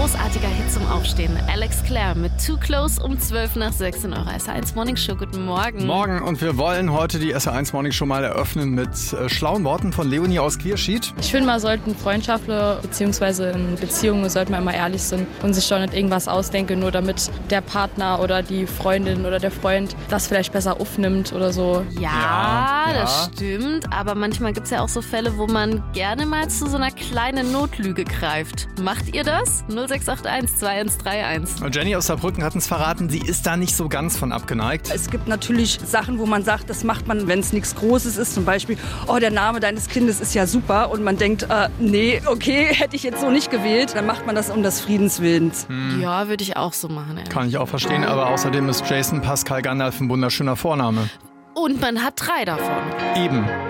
großartiger Hit zum Aufstehen. Alex Clare mit Too Close um 12 nach 6 in eurer SR1 Morning Show. Guten Morgen. Morgen, und wir wollen heute die SR1 Morning Show mal eröffnen mit schlauen Worten von Leonie aus Quierschied. Ich finde, man sollten Freundschaften bzw. in Beziehungen sollte man immer ehrlich sein und sich doch nicht irgendwas ausdenken, nur damit der Partner oder die Freundin oder der Freund das vielleicht besser aufnimmt oder so. Ja, das stimmt. Aber manchmal gibt es ja auch so Fälle, wo man gerne mal zu so einer kleinen Notlüge greift. Macht ihr das? 0681 2131. Jenny aus Saarbrücken hat uns verraten, sie ist da nicht so ganz von abgeneigt. Es gibt natürlich Sachen, wo man sagt, das macht man, wenn es nichts Großes ist. Zum Beispiel, oh, der Name deines Kindes ist ja super. Und man denkt, nee, okay, hätte ich jetzt so nicht gewählt. Dann macht man das um des Friedens Willens. Ja, würde ich auch so machen. Ehrlich. Kann ich auch verstehen, aber außerdem ist Jason Pascal Gandalf ein wunderschöner Vorname. Und man hat 3 davon. Eben.